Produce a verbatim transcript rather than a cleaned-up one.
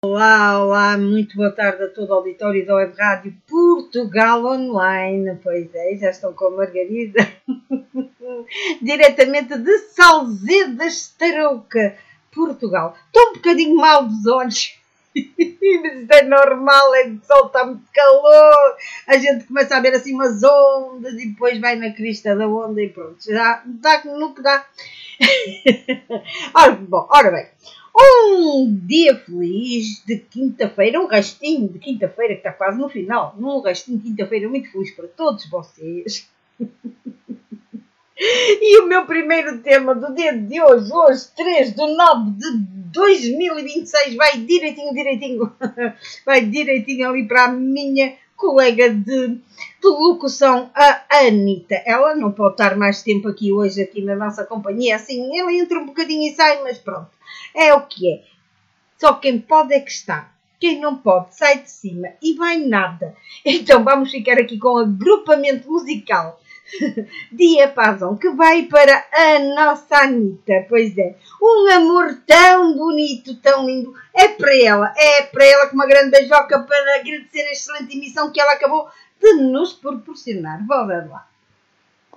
Olá, olá, muito boa tarde a todo o auditório da Web Rádio Portugal Online. Pois é, já estão com a Margarida, diretamente de Salzedas, Estarouca, Portugal. Estou um bocadinho mal dos olhos, mas isto é normal, é que o sol está muito calor, a gente começa a ver assim umas ondas e depois vai na crista da onda e pronto, já dá no que dá. Ora, bom, ora bem, um dia feliz de quinta-feira, um restinho de quinta-feira que está quase no final, um restinho de quinta-feira muito feliz para todos vocês. E o meu primeiro tema do dia de hoje, hoje, três de nove de dois mil e vinte e seis, vai direitinho, direitinho, vai direitinho ali para a minha colega de, de locução, a Anitta. Ela não pode estar mais tempo aqui hoje, aqui na nossa companhia, assim, ela entra um bocadinho e sai, mas pronto, é o que é. Só quem pode é que está. Quem não pode, sai de cima e vai nada. Então vamos ficar aqui com o agrupamento musical Diapasão, que vai para a nossa Anitta. Pois é, um amor tão bonito, tão lindo. É para ela, é para ela com uma grande beijoca para agradecer a excelente emissão que ela acabou de nos proporcionar. Vou ver lá.